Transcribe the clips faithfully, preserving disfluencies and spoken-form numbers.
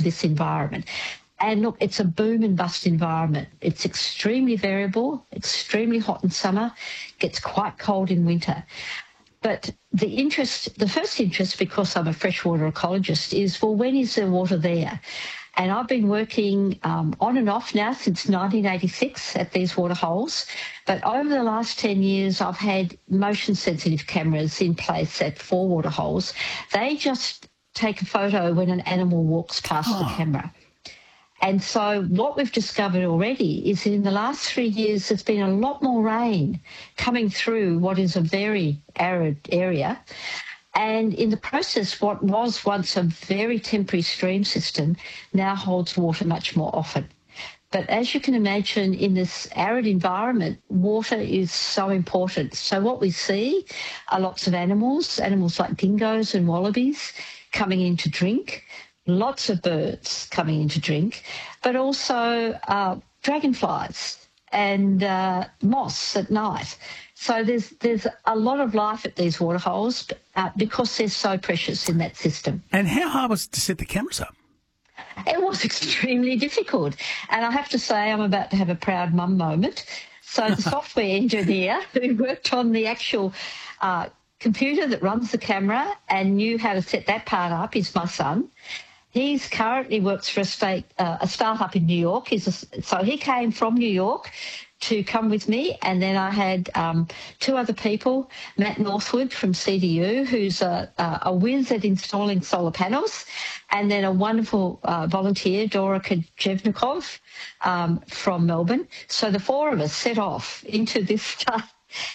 into this environment. And look, it's a boom and bust environment. It's extremely variable, extremely hot in summer, gets quite cold in winter. But the interest, the first interest, because I'm a freshwater ecologist, is, well, when is the water there? And I've been working um, on and off now since nineteen eighty-six at these water holes. But over the last ten years, I've had motion-sensitive cameras in place at four water holes. They just take a photo when an animal walks past oh. the camera. And so what we've discovered already is that in the last three years, there's been a lot more rain coming through what is a very arid area. And in the process, what was once a very temporary stream system now holds water much more often. But as you can imagine, in this arid environment, water is so important. So what we see are lots of animals, animals like dingoes and wallabies coming in to drink, lots of birds coming in to drink, but also uh, dragonflies and uh, moths at night. So there's there's a lot of life at these water holes uh, because they're so precious in that system. And how hard was it to set the cameras up? It was extremely difficult. And I have to say I'm about to have a proud mum moment. So the software engineer who worked on the actual uh, computer that runs the camera and knew how to set that part up is my son. He's currently works for a state uh, a startup in New York. He's a, so he came from New York to come with me, and then I had um, two other people, Matt Northwood from C D U, who's a, a whiz at installing solar panels, and then a wonderful uh, volunteer, Dora Kajevnikov um, from Melbourne. So the four of us set off into this uh,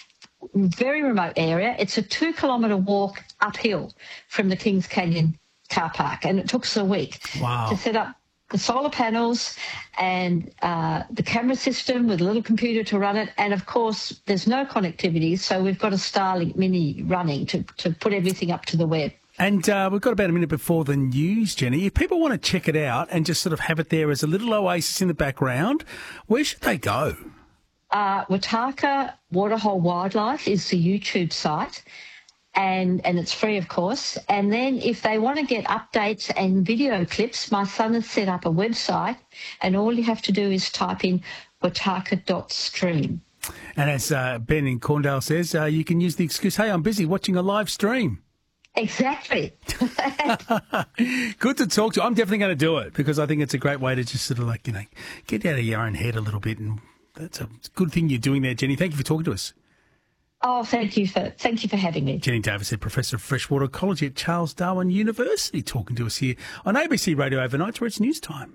very remote area. It's a two-kilometre walk uphill from the Kings Canyon car park, and it took us a week wow. to set up the solar panels and uh, the camera system with a little computer to run it. And, of course, there's no connectivity, so we've got a Starlink Mini running to, to put everything up to the web. And uh, we've got about a minute before the news, Jenny. If people want to check it out and just sort of have it there as a little oasis in the background, where should they go? Uh, Wataka Waterhole Wildlife is the YouTube site. And, and it's free, of course. And then if they want to get updates and video clips, my son has set up a website, and all you have to do is type in wataka dot stream. And as uh, Ben in Corndale says, uh, you can use the excuse, hey, I'm busy watching a live stream. Exactly. Good to talk to you. I'm definitely going to do it because I think it's a great way to just sort of like, you know, get out of your own head a little bit. And that's a good thing you're doing there, Jenny. Thank you for talking to us. Oh, thank you for thank you for having me. Jenny Davis, Professor of Freshwater Ecology at Charles Darwin University, talking to us here on A B C Radio Overnight, where it's news time.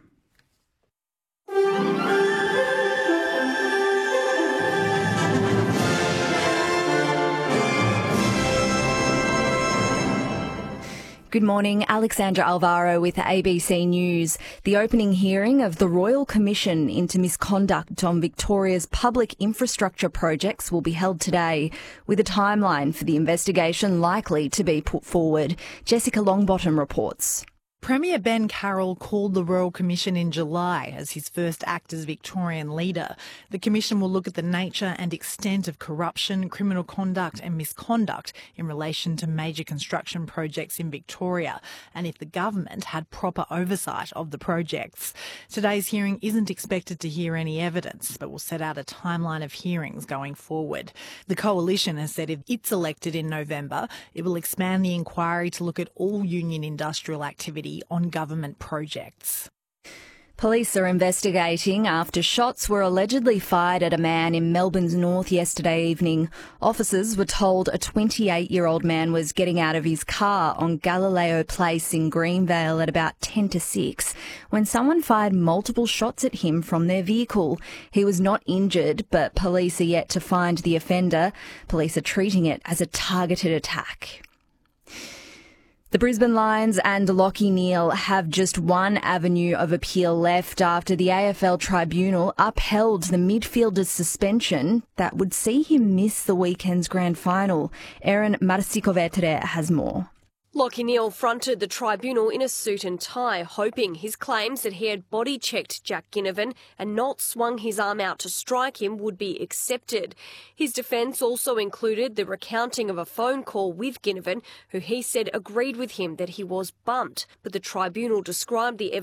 Good morning, Alexandra Alvaro with A B C News. The opening hearing of the Royal Commission into Misconduct on Victoria's public infrastructure projects will be held today, with a timeline for the investigation likely to be put forward. Jessica Longbottom reports. Premier Ben Carroll called the Royal Commission in July as his first act as Victorian leader. The commission will look at the nature and extent of corruption, criminal conduct and misconduct in relation to major construction projects in Victoria, and if the government had proper oversight of the projects. Today's hearing isn't expected to hear any evidence, but will set out a timeline of hearings going forward. The Coalition has said if it's elected in November, it will expand the inquiry to look at all union industrial activity on government projects. Police are investigating after shots were allegedly fired at a man in Melbourne's north yesterday evening. Officers were told a twenty-eight-year-old man was getting out of his car on Galileo Place in Greenvale at about ten to six when someone fired multiple shots at him from their vehicle. He was not injured, but police are yet to find the offender. Police are treating it as a targeted attack. The Brisbane Lions and Lachie Neale have just one avenue of appeal left after the A F L Tribunal upheld the midfielder's suspension that would see him miss the weekend's grand final. Erin Marsikovetere has more. Lachie Neale fronted the tribunal in a suit and tie, hoping his claims that he had body-checked Jack Ginnivan and not swung his arm out to strike him would be accepted. His defence also included the recounting of a phone call with Ginnivan, who he said agreed with him that he was bumped, but the tribunal described the evidence